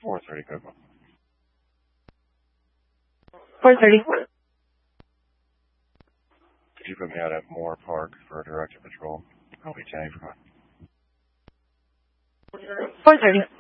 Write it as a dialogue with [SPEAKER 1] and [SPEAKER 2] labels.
[SPEAKER 1] 430 Coco.
[SPEAKER 2] 430.
[SPEAKER 1] Could you put me out at Moore Park for directed patrol? I'll be 10 for
[SPEAKER 2] 430.